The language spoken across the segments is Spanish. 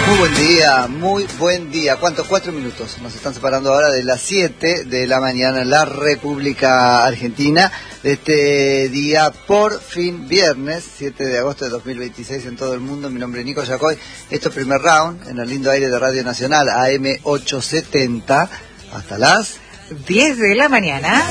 Muy buen día. ¿Cuántos? 4 minutos. Nos están separando ahora de las 7 de la mañana en la República Argentina. De este día, por fin, viernes, 7 de agosto de 2026 en todo el mundo. Mi nombre es Nico Yacoy. Esto es Primer Round, en el lindo aire de Radio Nacional, AM 870, hasta las 10 de la mañana.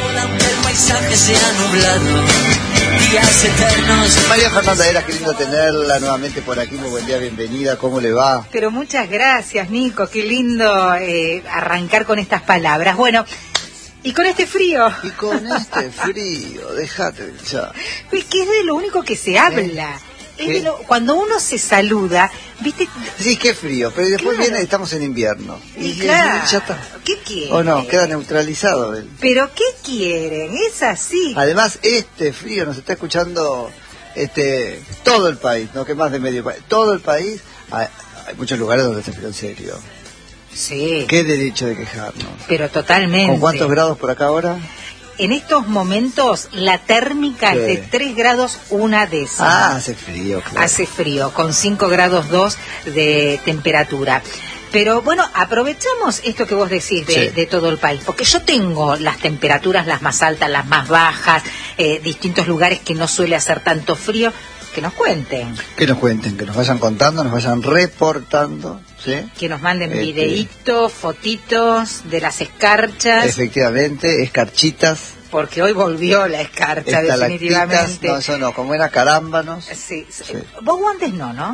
María Fernanda Heras, qué lindo tenerla nuevamente por aquí. Muy buen día, bienvenida, ¿cómo le va? Pero muchas gracias, Nico, qué lindo arrancar con estas palabras. Bueno, y con este frío. Y con este frío, déjate ya. Pues que es de lo único que se habla. Cuando uno se saluda, ¿viste? Sí, qué frío, pero después claro. viene, estamos en invierno. Y claro, ya está. ¿Qué quieren? O no, queda neutralizado. ¿Pero qué quieren? Es así. Además, este frío nos está escuchando todo el país, no que más de medio país. Todo el país, hay muchos lugares donde hace frío en serio. Sí. ¿Qué derecho de quejarnos? Pero totalmente. ¿Con cuántos grados por acá ahora? En estos momentos la térmica es de 3 grados una décima. Ah, hace frío, claro. Hace frío, con 5 grados 2 de temperatura. Pero bueno, aprovechamos esto que vos decís de todo el país, porque yo tengo las temperaturas, las más altas, las más bajas, distintos lugares que no suele hacer tanto frío. Que nos cuenten. Que nos cuenten, que nos vayan contando, nos vayan reportando, ¿sí? Que nos manden videitos, fotitos de las escarchas. Efectivamente, escarchitas. Porque hoy volvió la escarcha, definitivamente. No, eso no, como era carámbanos. Sí. Vos guantes no, ¿no?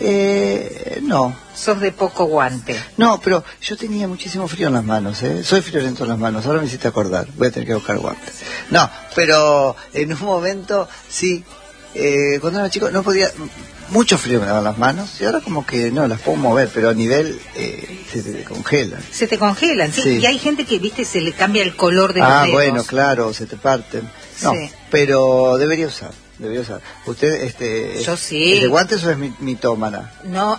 No. Sos de poco guante. No, pero yo tenía muchísimo frío en las manos, ¿eh? Soy friolento en las manos, ahora me hiciste acordar. Voy a tener que buscar guantes. No, pero en un momento, sí. Cuando era chico no podía, mucho frío me daban las manos y ahora como que no las puedo mover, pero a nivel se te congelan. Se te congelan, sí. Y hay gente que, viste, se le cambia el color de los dedos. Bueno, claro, se te parten. No, sí. Pero debería usar. ¿Usted, yo sí. ¿es de guantes o es mitómana? No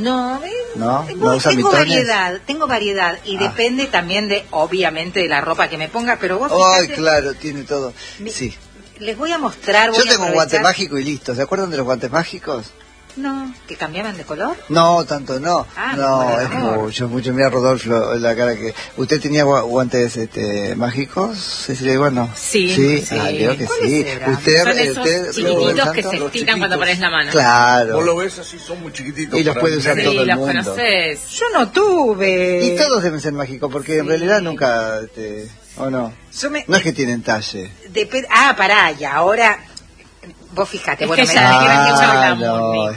usa tengo mitones. Tengo variedad y depende también obviamente de la ropa que me ponga, pero vos fíjate, claro, tiene todo. Sí. Les voy a mostrar. Yo tengo un guante mágico y listo. ¿Se acuerdan de los guantes mágicos? No, ¿que cambiaban de color? No, tanto no. No, es mucho. Mira, Rodolfo, la cara que... ¿Usted tenía guantes mágicos? Cecilia, igual no. Sí. Creo que sí. Son esos chiquititos que se estiran cuando pones la mano. Claro. Vos lo ves así, son muy chiquititos. Y los puede usar todo el mundo. los conocés. Yo no tuve. Y todos deben ser mágicos, porque en realidad nunca... ¿O no? No es que tienen talle. Pará, y ahora... Vos fijate, mucho calor.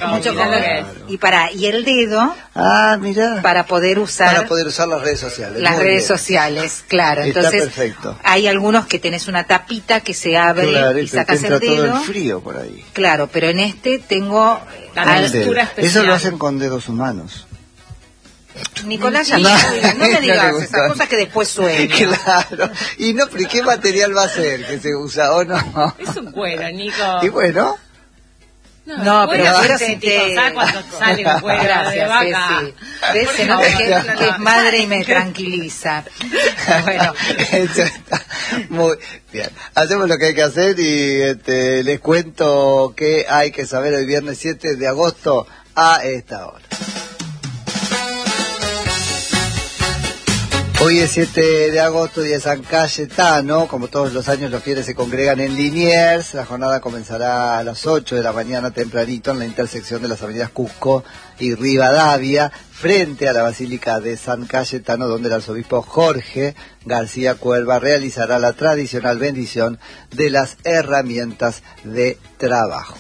Y el dedo, mira, para poder usar las redes sociales. Las redes sociales, claro. Está entonces perfecto. Hay algunos que tenés una tapita que se abre y sacas el dedo. Todo el frío por ahí. Claro, pero en este tengo la altura especial. Eso lo hacen con dedos humanos. Nicolás, no me digas esas cosas que después suenan. Claro. Y no, pero ¿qué material va a ser que se usa o no? Es un cuero, Nico. ¿Y bueno? No, pero ¿sabes cuánto sale un cuero de vaca? ¿Ves? Se nota que es madre y me tranquiliza. Bueno. Eso está muy bien. Hacemos lo que hay que hacer y les cuento qué hay que saber el viernes 7 de agosto a esta hora. Hoy es 7 de agosto, día de San Cayetano. Como todos los años, los fieles se congregan en Liniers. La jornada comenzará a las 8 de la mañana tempranito en la intersección de las avenidas Cusco y Rivadavia, frente a la Basílica de San Cayetano, donde el arzobispo Jorge García Cuerva realizará la tradicional bendición de las herramientas de trabajo.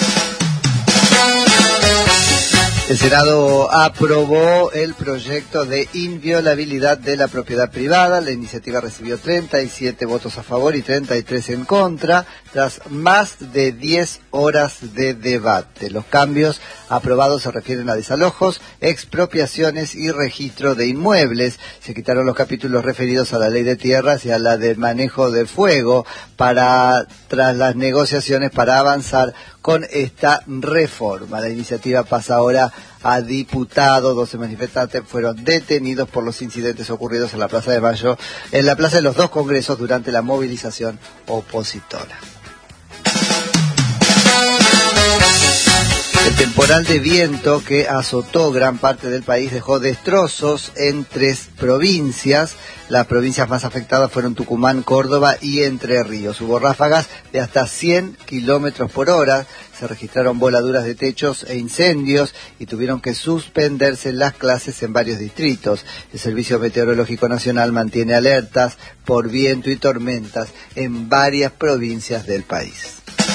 El Senado aprobó el proyecto de inviolabilidad de la propiedad privada. La iniciativa recibió 37 votos a favor y 33 en contra, tras más de 10 horas de debate. Los cambios aprobados se refieren a desalojos, expropiaciones y registro de inmuebles. Se quitaron los capítulos referidos a la ley de tierras y a la de manejo de fuego tras las negociaciones para avanzar con esta reforma. La iniciativa pasa ahora a diputados. 12 manifestantes fueron detenidos por los incidentes ocurridos en la Plaza de Mayo, en la plaza de los dos congresos durante la movilización opositora. Temporal de viento que azotó gran parte del país dejó destrozos en 3 provincias. Las provincias más afectadas fueron Tucumán, Córdoba y Entre Ríos. Hubo ráfagas de hasta 100 kilómetros por hora. Se registraron voladuras de techos e incendios y tuvieron que suspenderse las clases en varios distritos. El Servicio Meteorológico Nacional mantiene alertas por viento y tormentas en varias provincias del país.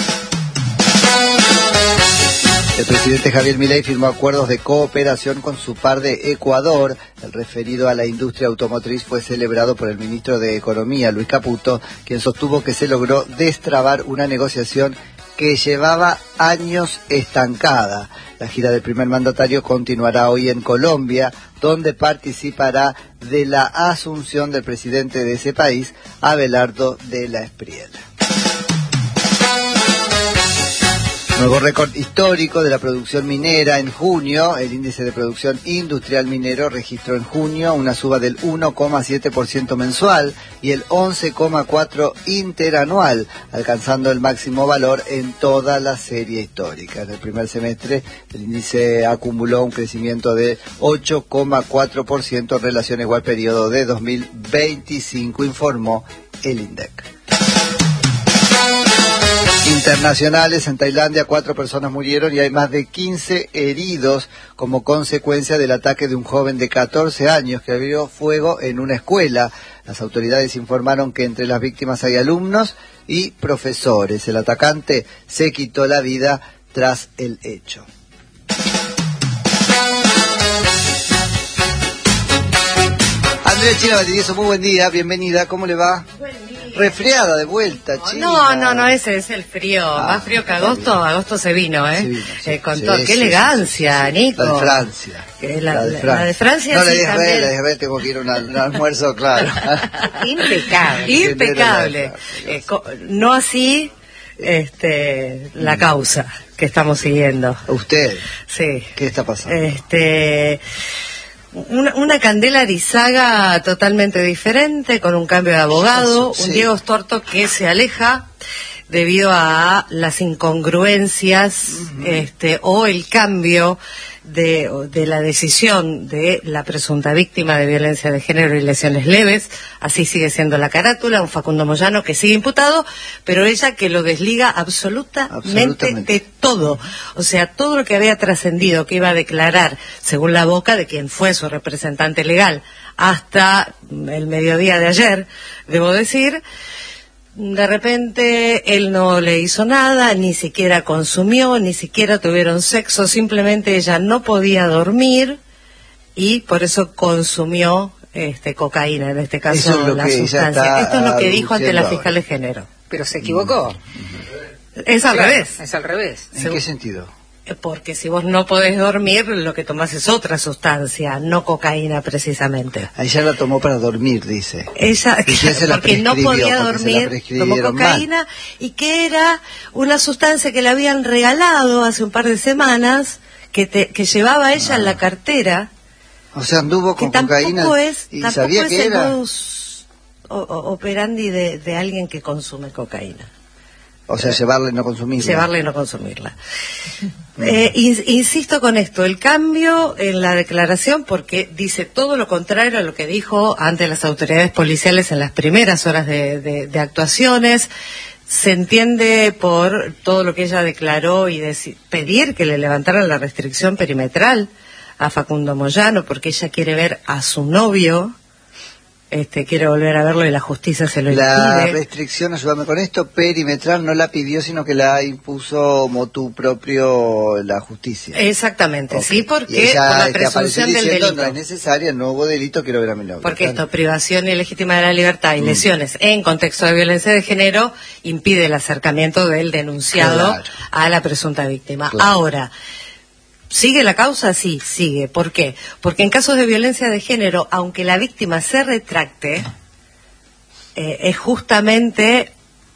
El presidente Javier Milei firmó acuerdos de cooperación con su par de Ecuador. El referido a la industria automotriz fue celebrado por el ministro de Economía, Luis Caputo, quien sostuvo que se logró destrabar una negociación que llevaba años estancada. La gira del primer mandatario continuará hoy en Colombia, donde participará de la asunción del presidente de ese país, Abelardo de la Espriella. Nuevo récord histórico de la producción minera en junio. El índice de producción industrial minero registró en junio una suba del 1,7% mensual y el 11,4% interanual, alcanzando el máximo valor en toda la serie histórica. En el primer semestre, el índice acumuló un crecimiento de 8,4% en relación a igual periodo de 2025, informó el INDEC. Internacionales, en Tailandia 4 personas murieron y hay más de 15 heridos como consecuencia del ataque de un joven de 14 años que abrió fuego en una escuela. Las autoridades informaron que entre las víctimas hay alumnos y profesores. El atacante se quitó la vida tras el hecho. Andrea China Valdivieso, muy buen día, bienvenida, ¿cómo le va? Buen día. Resfriada de vuelta, China. No, ese es el frío, más frío que agosto. Agosto se vino, con todo. Qué elegancia, Nico. La de Francia. La de Francia. No, sí, la de Israel tengo que ir a un almuerzo, claro. Impecable. No así la causa que estamos siguiendo. ¿Usted? Sí. ¿Qué está pasando? Una Candela Arizaga totalmente diferente, con un cambio de abogado, un Diego Storto que se aleja debido a las incongruencias, o el cambio de la decisión de la presunta víctima de violencia de género y lesiones leves. Así sigue siendo la carátula, un Facundo Moyano que sigue imputado, pero ella que lo desliga absolutamente de todo. O sea, todo lo que había trascendido, que iba a declarar, según la boca de quien fue su representante legal, hasta el mediodía de ayer, debo decir. De repente él no le hizo nada, ni siquiera consumió, ni siquiera tuvieron sexo, simplemente ella no podía dormir y por eso consumió cocaína, en este caso la sustancia. Esto es lo que dijo ante la fiscal de género. Pero se equivocó. Es al revés. Es al revés. ¿En qué sentido? Porque si vos no podés dormir, lo que tomás es otra sustancia, no cocaína precisamente. Ella la tomó para dormir, dice. Ella, porque no podía dormir, tomó cocaína y que era una sustancia que le habían regalado hace un par de semanas, que llevaba ella en la cartera. O sea, anduvo con cocaína y sabía que era. Tampoco es el modus operandi de alguien que consume cocaína. O sea, llevarla y no consumirla. Llevarla y no consumirla. Insisto con esto, el cambio en la declaración, porque dice todo lo contrario a lo que dijo ante las autoridades policiales en las primeras horas de actuaciones. Se entiende por todo lo que ella declaró y pedir que le levantaran la restricción perimetral a Facundo Moyano, porque ella quiere ver a su novio. Quiere volver a verlo y la justicia se lo impide. La restricción, ayúdame con esto, perimetral no la pidió, sino que la impuso motu propio la justicia. Exactamente, Okay. Sí, porque por la presunción del delito. No es necesaria, no hubo delito, quiero ver a mi novio. Porque privación ilegítima de la libertad y lesiones en contexto de violencia de género impide el acercamiento del denunciado a la presunta víctima. Ahora, ¿sigue la causa? Sí, sigue. ¿Por qué? Porque en casos de violencia de género, aunque la víctima se retracte, es justamente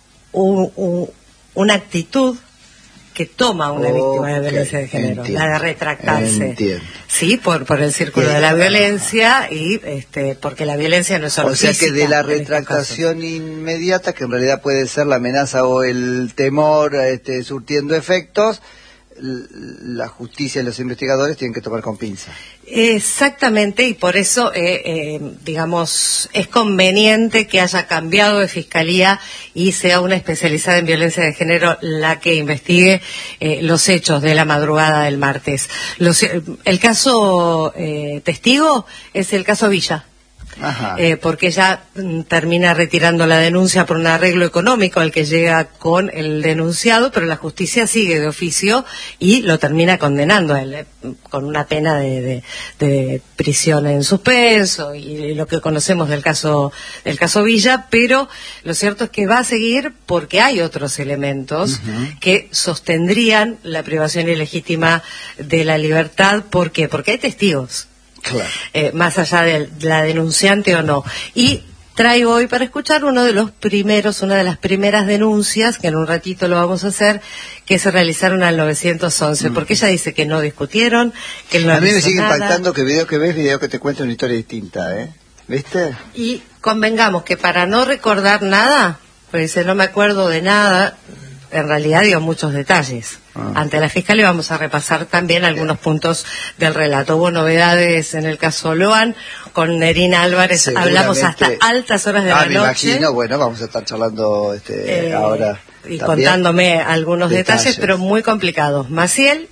una actitud que toma una víctima de violencia de género, la de retractarse. Sí, por el círculo de la violencia y porque la violencia no es solo física. O sea que de la retractación inmediata, que en realidad puede ser la amenaza o el temor surtiendo efectos, la justicia y los investigadores tienen que tomar con pinza. Exactamente, y por eso, digamos, es conveniente que haya cambiado de fiscalía y sea una especializada en violencia de género la que investigue los hechos de la madrugada del martes. El caso testigo es el caso Villa. Porque ella termina retirando la denuncia por un arreglo económico al que llega con el denunciado, pero la justicia sigue de oficio y lo termina condenando a él, con una pena de prisión en suspenso y lo que conocemos del caso Villa, pero lo cierto es que va a seguir porque hay otros elementos que sostendrían la privación ilegítima de la libertad. ¿Por qué? Porque hay testigos. Claro. Más allá de la denunciante o no. Y traigo hoy para escuchar una de las primeras denuncias, que en un ratito lo vamos a hacer, que se realizaron al 911, porque ella dice que no discutieron, que no. A mí me sigue impactando que video que ves, video que te cuenta una historia distinta, ¿viste? Y convengamos que para no recordar nada, pues dice, no me acuerdo de nada, en realidad dio muchos detalles. Ante la fiscalía vamos a repasar también algunos puntos del relato. Hubo novedades en el caso Loan, con Nerina Álvarez hablamos hasta altas horas de la noche. Me imagino, bueno, vamos a estar charlando ahora. Y contándome algunos detalles, pero muy complicados. Maciel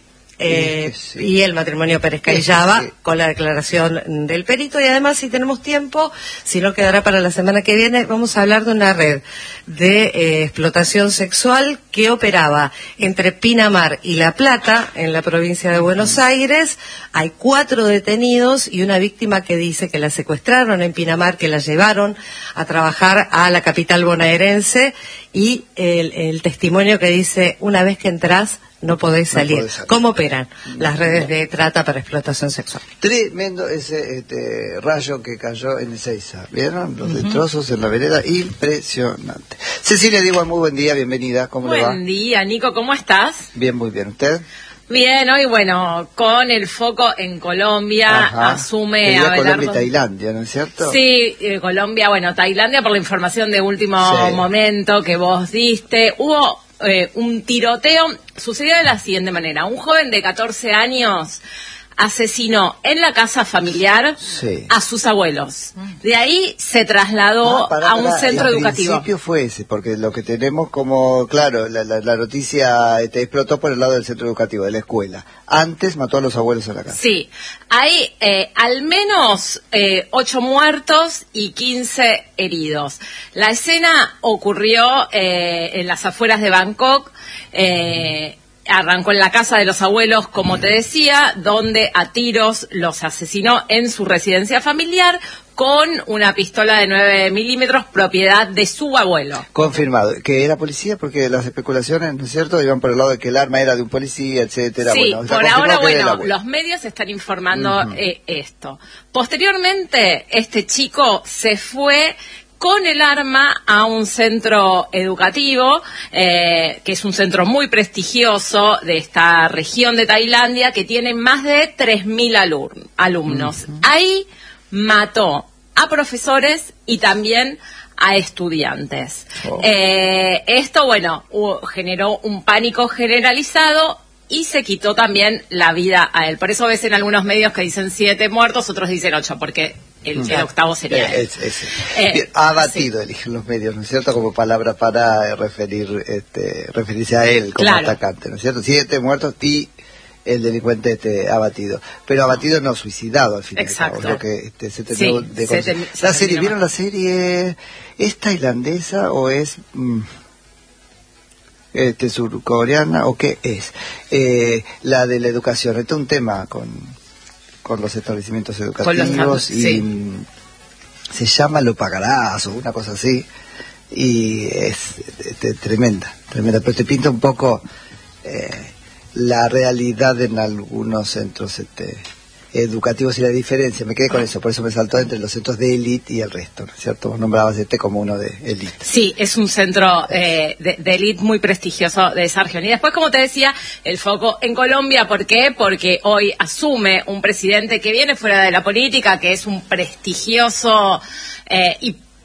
y el matrimonio Pérez Cayllaba, con la declaración del perito, y además, si tenemos tiempo, si no quedará para la semana que viene, vamos a hablar de una red de explotación sexual que operaba entre Pinamar y La Plata, en la provincia de Buenos Aires. Hay 4 detenidos y una víctima que dice que la secuestraron en Pinamar, que la llevaron a trabajar a la capital bonaerense, y el testimonio que dice, una vez que entras no podés salir. ¿Cómo operan las redes de trata para explotación sexual? Tremendo ese rayo que cayó en Ezeiza. ¿Vieron? Los destrozos en la vereda, impresionante. Cecilia Diego, muy buen día, bienvenida. ¿Cómo le va? Buen día, Nico, ¿cómo estás? Bien, muy bien. ¿Usted? Bien, hoy bueno, con el foco en Colombia, asume Abelardo. Colombia y Tailandia, ¿no es cierto? Sí, Colombia, Tailandia, por la información de último momento que vos diste, hubo un tiroteo. Sucedió de la siguiente manera: un joven de 14 años asesinó en la casa familiar a sus abuelos. De ahí se trasladó a un centro educativo. El principio fue ese, porque lo que tenemos como, claro, la noticia explotó por el lado del centro educativo, de la escuela. Antes mató a los abuelos en la casa. Sí, hay al menos 8 muertos y 15 heridos. La escena ocurrió en las afueras de Bangkok. Arrancó en la casa de los abuelos, como te decía, donde a tiros los asesinó en su residencia familiar con una pistola de 9 milímetros, propiedad de su abuelo. Confirmado. ¿Que era policía? Porque las especulaciones, ¿no es cierto?, iban por el lado de que el arma era de un policía, etcétera. Sí, por ahora, los medios están informando esto. Posteriormente, este chico se fue con el arma a un centro educativo, que es un centro muy prestigioso de esta región de Tailandia, que tiene más de 3.000 alumnos. Ahí mató a profesores y también a estudiantes. Esto, generó un pánico generalizado y se quitó también la vida a él. Por eso ves en algunos medios que dicen 7 muertos, otros dicen 8, porque el octavo sería él. Bien, abatido, eligen los medios, ¿no es cierto?, como palabra para referirse a él como atacante, ¿no es cierto? 7 muertos y el delincuente abatido. Pero abatido, no suicidado, al final. Exacto. Lo que se terminó de conseguir. La serie, ¿vieron la serie? ¿Es tailandesa o es surcoreana o qué es? La de la educación. Este es un tema con los establecimientos educativos y se llama Lo Pagarás o una cosa así, y es tremenda, pero te pinta un poco la realidad en algunos centros educativos y la diferencia. Me quedé con eso, por eso me saltó entre los centros de élite y el resto, ¿no es cierto? Vos nombrabas como uno de élite. Sí, es un centro de élite muy prestigioso de esa región. Y después, como te decía, el foco en Colombia. ¿Por qué? Porque hoy asume un presidente que viene fuera de la política, que es un prestigioso y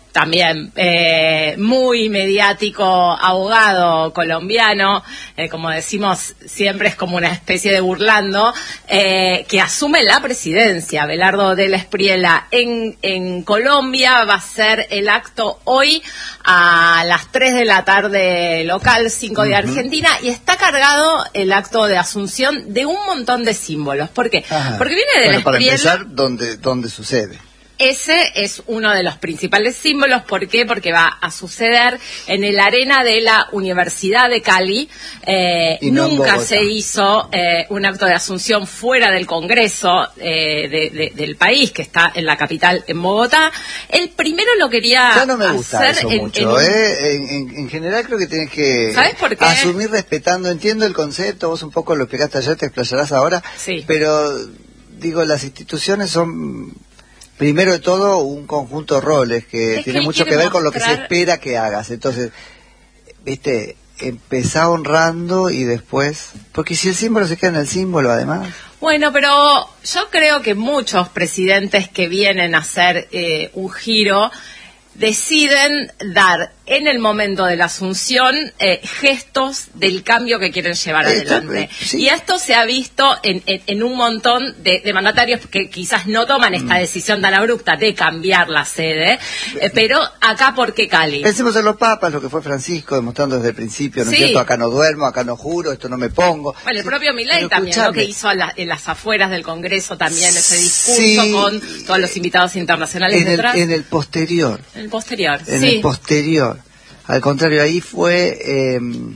también muy mediático abogado colombiano, como decimos siempre es como una especie de burlando, que asume la presidencia. Abelardo Della Espriella en Colombia. Va a ser el acto hoy a las 3 de la tarde local, 5 de Argentina, y está cargado el acto de asunción de un montón de símbolos. ¿Por qué? Porque viene Della Espriella. Para empezar, ¿dónde sucede? Ese es uno de los principales símbolos. ¿Por qué? Porque va a suceder en el arena de la Universidad de Cali. Nunca se hizo un acto de asunción fuera del Congreso del país, que está en la capital, en Bogotá. El primero lo quería ya no me gusta hacer eso mucho. En general creo que tienes que ¿sabes por qué? Asumir respetando. Entiendo el concepto, vos un poco lo explicaste ayer, te explayarás ahora. Sí. Pero, digo, las instituciones son... Primero de todo, un conjunto de roles que tiene mucho que ver con lo que se espera que hagas. Entonces, viste, empezá honrando y después... Porque si el símbolo se queda en el símbolo, además... Bueno, pero yo creo que muchos presidentes que vienen a hacer un giro deciden dar en el momento de la asunción gestos del cambio que quieren llevar adelante. Sí. Y esto se ha visto en un montón de mandatarios que quizás no toman esta decisión tan abrupta de cambiar la sede, pero acá, ¿por qué Cali? Pensemos en los papas, lo que fue Francisco, demostrando desde el principio, ¿no es cierto? Acá no duermo, acá no juro, esto no me pongo. Bueno, el propio Milei también, ¿no? Que hizo en las afueras del Congreso también ese discurso con todos los invitados internacionales detrás. En el posterior. En el posterior, En el posterior. Al contrario, ahí fue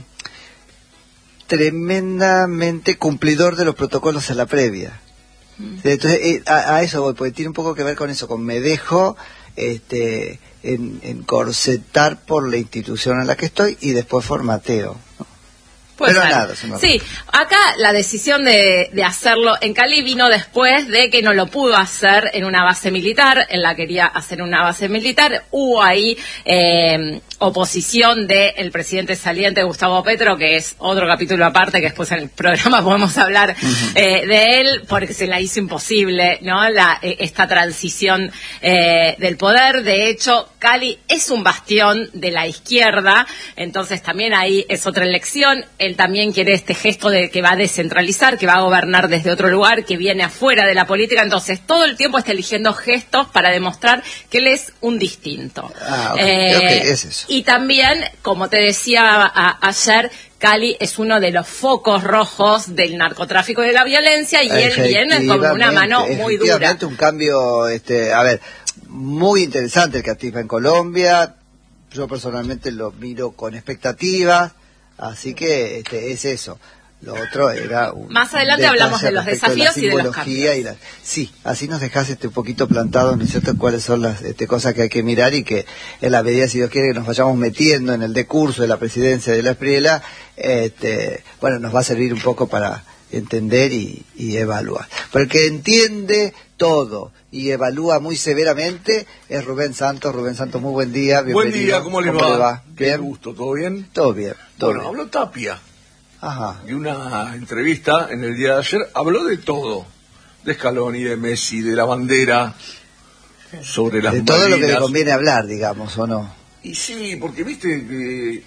tremendamente cumplidor de los protocolos a la previa. Entonces, a eso voy, porque tiene un poco que ver con eso, con me dejo encorsetar por la institución en la que estoy y después formateo, ¿no? Pero nada, sí, acá la decisión de hacerlo en Cali vino después de que no lo pudo hacer en una base militar. Él la quería hacer en una base militar. Hubo ahí oposición del presidente saliente Gustavo Petro, que es otro capítulo aparte, que después en el programa podemos hablar de él, porque se la hizo imposible, ¿no? Esta transición del poder. De hecho, Cali es un bastión de la izquierda, entonces también ahí es otra elección. Él también quiere este gesto de que va a descentralizar, que va a gobernar desde otro lugar, que viene afuera de la política. Entonces todo el tiempo está eligiendo gestos para demostrar que él es un distinto. Es eso. Y también, como te decía ayer, Cali es uno de los focos rojos del narcotráfico y de la violencia, y él viene con una mano muy dura. Efectivamente, un cambio, muy interesante el que activa en Colombia. Yo personalmente lo miro con expectativas. Así que es eso. Lo otro era más adelante hablamos de los desafíos y de los cambios. Sí, así nos dejás un poquito plantados, ¿no es cierto?, cuáles son las cosas que hay que mirar, y que en la medida, si Dios quiere, que nos vayamos metiendo en el decurso de la presidencia de Della Espriella, nos va a servir un poco para entender y evaluar. Porque entiende todo y evalúa muy severamente es Rubén Santos. Rubén Santos, muy buen día, bienvenido. Buen día, ¿cómo le va? Bien. Qué gusto, ¿todo bien? Todo bien. Bueno, habló Tapia. Ajá. Y una entrevista en el día de ayer habló de todo, de Scaloni, de Messi, de la bandera, sobre las Malvinas. De todo lo que le conviene hablar, digamos, ¿o no? Y sí, porque viste,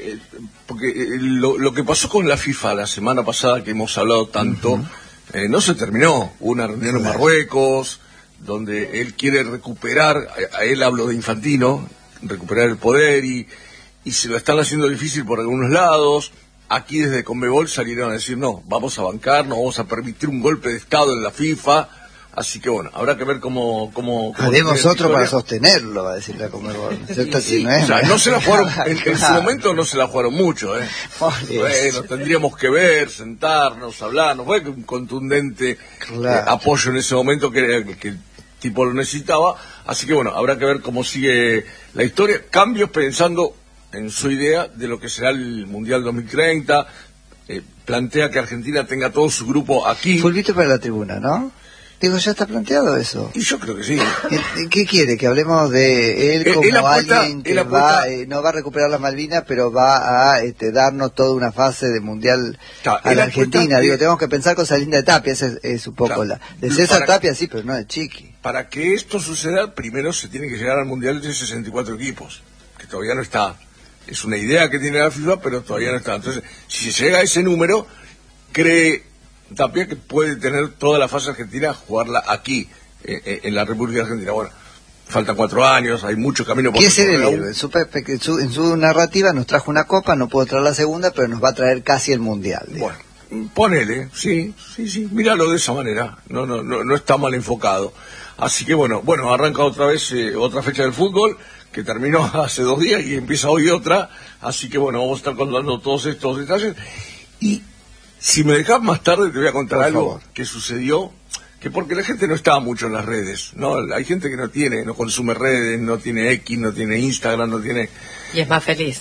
lo que pasó con la FIFA la semana pasada, que hemos hablado tanto, no se terminó. Hubo una reunión en Marruecos, donde él quiere recuperar, a él hablo de Infantino, recuperar el poder, y se lo están haciendo difícil por algunos lados. Aquí desde Conmebol salieron a decir, no, vamos a bancar, no vamos a permitir un golpe de Estado en la FIFA. Así que bueno, habrá que ver cómo haremos otro para sostenerlo, va a decir la Conmebol. Sí, no se la jugaron, en su momento no se la jugaron mucho, Bueno, tendríamos que ver, sentarnos, hablar. No fue un contundente apoyo en ese momento que el tipo lo necesitaba. Así que bueno, habrá que ver cómo sigue la historia. Cambios pensando en su idea de lo que será el Mundial 2030. Plantea que Argentina tenga todo su grupo aquí. Fulvito para la tribuna, ¿no? Digo, ¿ya está planteado eso? Y yo creo que sí. ¿Qué quiere? ¿Que hablemos de él como alguien que no va a recuperar las Malvinas, pero va a darnos toda una fase de mundial a la Argentina? Digo, tenemos que pensar con Salinda de Tapia, esa es un poco la... De César Tapia sí, pero no de Chiqui. Para que esto suceda, primero se tiene que llegar al mundial de 64 equipos, que todavía no está. Es una idea que tiene la FIFA, pero todavía no está. Entonces, si se llega a ese número, cree Tapia que puede tener toda la fase argentina, jugarla aquí, en la República Argentina. Bueno, faltan 4 años, hay mucho camino por recorrer. En su narrativa nos trajo una copa, no pudo traer la segunda, pero nos va a traer casi el mundial. Bueno, ponele, sí, míralo de esa manera, no está mal enfocado. Así que bueno, arranca otra vez otra fecha del fútbol, que terminó hace 2 días y empieza hoy otra, así que bueno, vamos a estar contando todos estos detalles. Y si me dejas más tarde te voy a contar algo que sucedió, que porque la gente no está mucho en las redes, ¿no? Hay gente que no consume redes, no tiene X, no tiene Instagram, no tiene... Y es más feliz.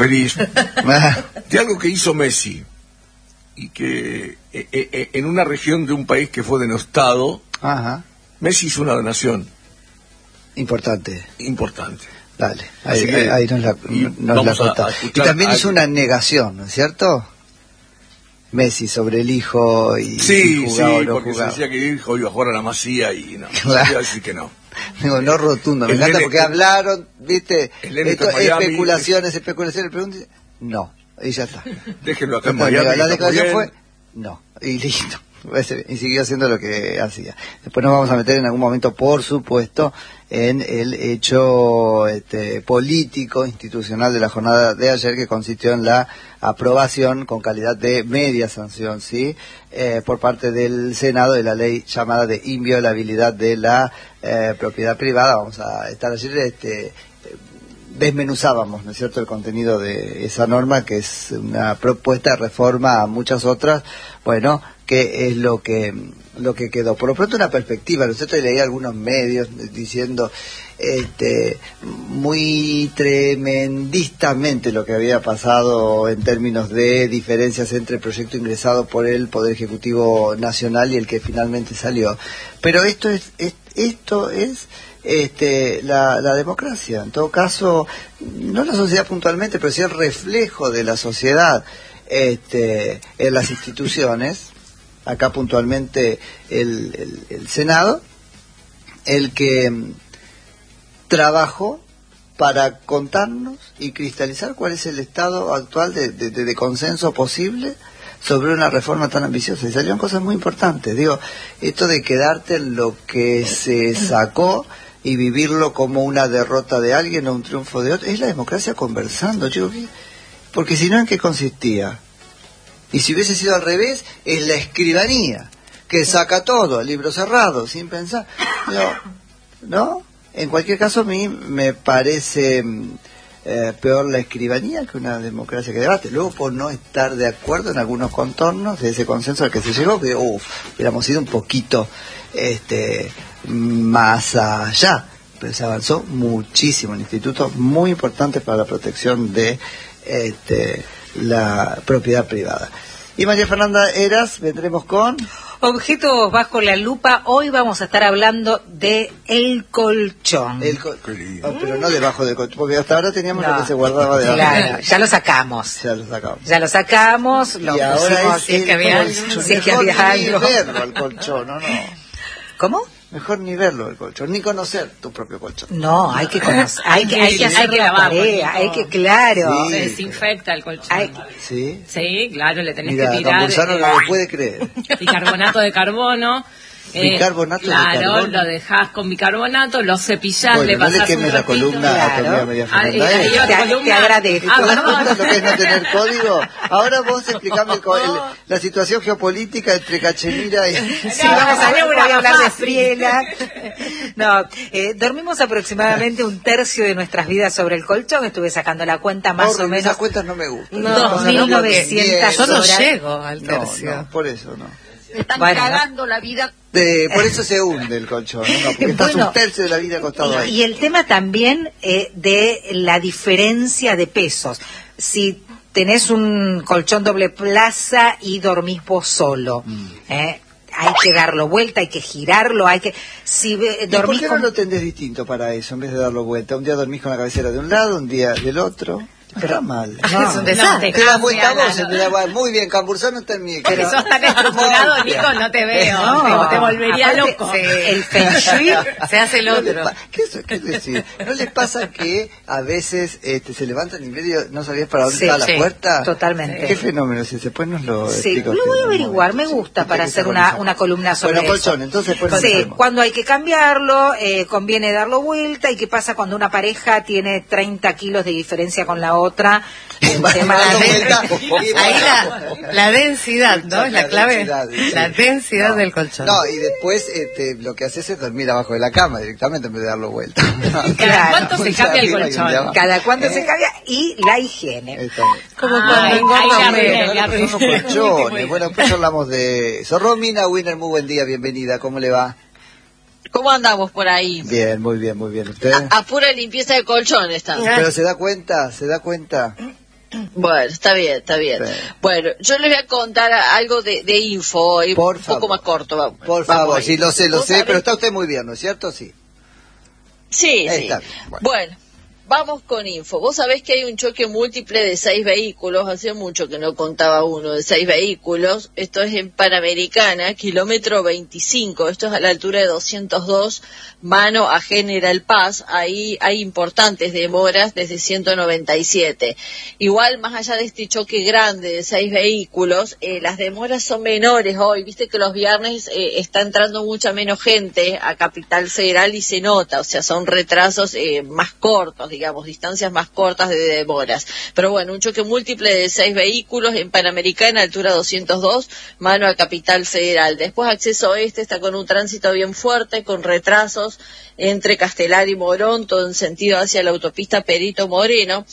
De algo que hizo Messi, y que en una región de un país que fue denostado, Messi hizo una donación. Importante. Dale, ahí nos la contó. Y también hizo una negación, ¿no es cierto? Messi sobre el hijo y si jugaba o no porque jugaba. Se decía que el hijo iba a jugar a la Masía y no, claro. Iba a decir que no. Digo, no rotundo, me encanta porque hablaron, viste, especulaciones, preguntas, no, y ya está. Déjenlo acá en Miami. La declaración fue, no, y listo. Y siguió haciendo lo que hacía. Después nos vamos a meter en algún momento, por supuesto, en el hecho político, institucional de la jornada de ayer, que consistió en la aprobación con calidad de media sanción, ¿sí? Por parte del Senado de la ley llamada de inviolabilidad de la propiedad privada. Vamos a estar ayer, desmenuzábamos, ¿no es cierto?, el contenido de esa norma, que es una propuesta de reforma a muchas otras, bueno, que es lo que quedó. Por lo pronto una perspectiva, nosotros leí algunos medios diciendo muy tremendistamente lo que había pasado en términos de diferencias entre el proyecto ingresado por el Poder Ejecutivo Nacional y el que finalmente salió. Pero esto es la democracia, en todo caso, no la sociedad puntualmente, pero sí el reflejo de la sociedad en las instituciones, acá puntualmente el Senado, el que trabajó para contarnos y cristalizar cuál es el estado actual de consenso posible sobre una reforma tan ambiciosa. Y salieron cosas muy importantes. Digo, esto de quedarte en lo que se sacó y vivirlo como una derrota de alguien o un triunfo de otro, es la democracia conversando, chicos. Porque si no, ¿en qué consistía? Y si hubiese sido al revés, es la escribanía, que saca todo, el libro cerrado, sin pensar. ¿No? En cualquier caso, a mí me parece peor la escribanía que una democracia que debate. Luego, por no estar de acuerdo en algunos contornos de ese consenso al que se llegó, que hubiéramos ido un poquito más allá. Pero se avanzó muchísimo en institutos muy importantes para la protección de la propiedad privada. Y María Fernanda Heras, vendremos con... Objetos bajo la lupa. Hoy vamos a estar hablando de el colchón. Pero no debajo del colchón, porque hasta ahora teníamos lo que se guardaba debajo. Claro, ya lo sacamos. Y ahora es el colchón. Mejor ni verlo al colchón, ¿no? ¿Cómo? Mejor ni verlo el colchón, ni conocer tu propio colchón. No, hay que conocer, hay que hacer la tarea, claro. Se desinfecta el colchón. ¿Sí? Sí, claro, le tenés que tirar. Don Bolsano no lo puede creer. Bicarbonato de carbono. Bicarbonato de carbono. Claro, lo dejás con bicarbonato, lo cepillás, le pasás no le quemes la columna a tu amiga María Fernanda. Te agradezco. ¿Te das cuenta lo que es no tener código? Ahora vos explicame la situación geopolítica entre Cachemira y... Sí, vamos a hablar de Friela. No, dormimos aproximadamente un tercio de nuestras vidas sobre el colchón. Estuve sacando la cuenta más o menos. Esas cuentas no me gustan. 2.900 Yo no llego al tercio. No, por eso no. Están cagando la vida. Por eso se hunde el colchón, ¿no? Porque estás un tercio de la vida acostado ahí. Y el tema también de la diferencia de pesos. Si tenés un colchón doble plaza y dormís vos solo, hay que darlo vuelta, hay que girarlo, hay que... Si dormís, ¿por qué no lo tendés distinto para eso, en vez de darlo vuelta? Un día dormís con la cabecera de un lado, un día del otro... Pero mal. No, es un desastre. Te das vuelta vos, muy bien, Cambursano está en mi... Porque sos tan estructurado, Nico, no te veo. Te volvería aparte, loco. El Feng Shui se hace el otro. ¿Qué decir? ¿No les pasa que a veces se levantan y medio no sabías para dónde está la puerta? Totalmente. ¿Qué fenómeno? Si después nos lo explico. Lo voy a averiguar, me gusta para hacer una columna sobre eso. Colchón, entonces cuando hay que cambiarlo, conviene darlo vuelta. ¿Y qué pasa cuando una pareja tiene 30 kilos de diferencia con la otra? El tema ahí la densidad, ¿no? Es la clave, la densidad del colchón. No, y después lo que haces es dormir abajo de la cama directamente en vez de darlo vuelta. ¿Cada cuánto se cambia el colchón? Cada cuánto se cambia, y la higiene. Como cuando engorda los colchones. Bueno, después hablamos de eso. Romina Wiener, muy buen día, bienvenida, ¿cómo le va? ¿Cómo andamos por ahí? Bien, muy bien, muy bien. ¿Usted? A pura limpieza de colchón están. Pero ¿se da cuenta? Bueno, está bien. Sí. Bueno, yo les voy a contar algo de info hoy, un poco más corto. Vamos. Por favor, sí, lo sé, pero está usted muy bien, ¿no es cierto? Sí. Sí. Bueno, vamos con info. Vos sabés que hay un choque múltiple de 6 vehículos, hace mucho que no contaba uno de 6 vehículos, esto es en Panamericana, kilómetro 25, esto es a la altura de 202, mano a General Paz, ahí hay importantes demoras desde 197. Igual, más allá de este choque grande de 6 vehículos, las demoras son menores hoy, viste que los viernes está entrando mucha menos gente a Capital Federal y se nota, o sea, son retrasos más cortos, digamos, distancias más cortas de demoras. Pero bueno, un choque múltiple de 6 vehículos en Panamericana, altura 202, mano a Capital Federal. Después acceso oeste está con un tránsito bien fuerte, con retrasos entre Castelar y Morón, todo en sentido hacia la autopista Perito Moreno.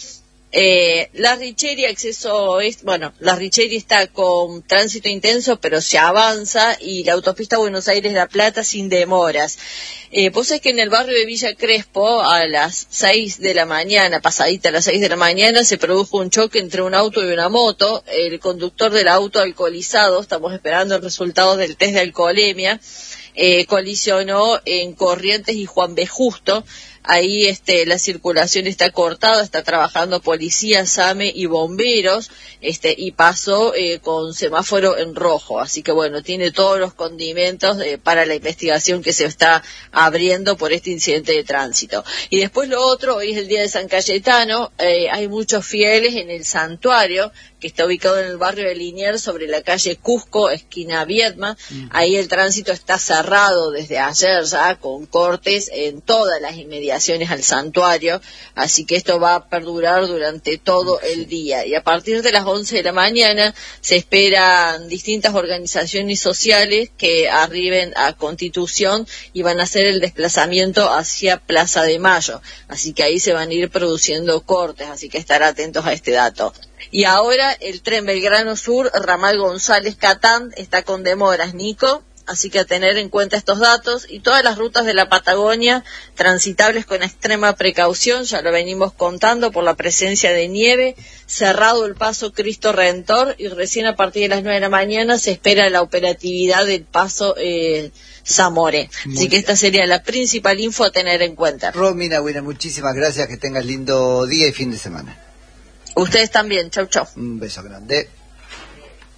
La Richeri, acceso oeste, la Richeri está con tránsito intenso, pero se avanza, y la autopista Buenos Aires-La Plata sin demoras. Vos sabés que en el barrio de Villa Crespo, a las 6 de la mañana, pasadita a las 6 de la mañana, se produjo un choque entre un auto y una moto. El conductor del auto alcoholizado, estamos esperando el resultado del test de alcoholemia, colisionó en Corrientes y Juan B. Justo. Ahí la circulación está cortada, está trabajando policía, SAME y bomberos, y pasó con semáforo en rojo. Así que bueno, tiene todos los condimentos para la investigación que se está abriendo por este incidente de tránsito. Y después lo otro, hoy es el día de San Cayetano, hay muchos fieles en el santuario, que está ubicado en el barrio de Liniers, sobre la calle Cusco, esquina Viedma. Ahí el tránsito está cerrado desde ayer ya, con cortes en todas las inmediaciones al santuario, así que esto va a perdurar durante todo el día. Y a partir de las 11 de la mañana se esperan distintas organizaciones sociales que arriben a Constitución y van a hacer el desplazamiento hacia Plaza de Mayo, así que ahí se van a ir produciendo cortes, así que estar atentos a este dato. Y ahora el tren Belgrano Sur, ramal González Catán, está con demoras, Nico, así que a tener en cuenta estos datos, y todas las rutas de la Patagonia transitables con extrema precaución, ya lo venimos contando por la presencia de nieve, cerrado el paso Cristo Redentor, y recién a partir de las 9 de la mañana se espera la operatividad del paso Zamore. Así que esta sería la principal info a tener en cuenta. Romina, muchísimas gracias, que tengas lindo día y fin de semana. Ustedes también, chau. Un beso grande.